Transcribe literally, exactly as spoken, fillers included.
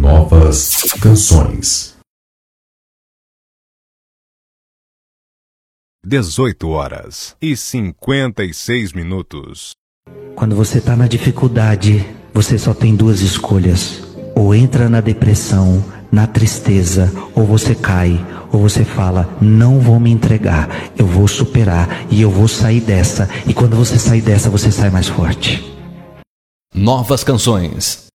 Novas canções. dezoito horas e cinquenta e seis minutos. Quando você está na dificuldade, você só tem duas escolhas. Ou entra na depressão, na tristeza, ou você cai, ou você fala, não vou me entregar, eu vou superar e eu vou sair dessa. E quando você sair dessa, você sai mais forte. Novas canções.